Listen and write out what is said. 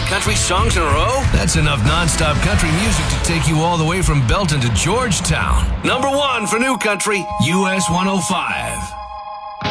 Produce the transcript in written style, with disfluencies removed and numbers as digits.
country songs in a row? That's enough non-stop country music to take you all the way from Belton to Georgetown. Number 1 for new country, US 105.